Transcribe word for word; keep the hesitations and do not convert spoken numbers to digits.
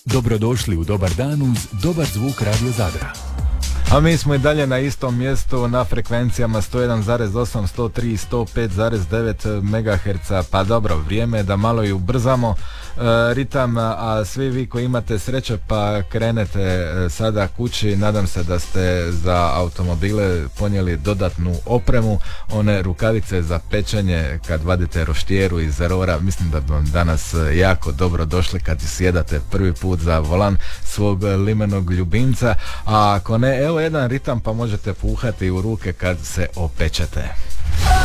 Dobrodošli u Dobar dan uz Dobar zvuk Radio Zadra. A mi smo i dalje na istom mjestu na frekvencijama sto jedan zarez osam, sto tri i sto pet zarez devet megaherca. Pa dobro, vrijeme je da malo i ubrzamo e, ritam, a svi vi koji imate sreće pa krenete e, sada kući, nadam se da ste za automobile ponijeli dodatnu opremu, one rukavice za pečenje kad vadite roštijeru iz rora, mislim da bi vam danas jako dobro došli kad sjedate prvi put za volan svog limenog ljubimca, a ako ne, evo jedan ritam pa možete puhati u ruke kad se opečete.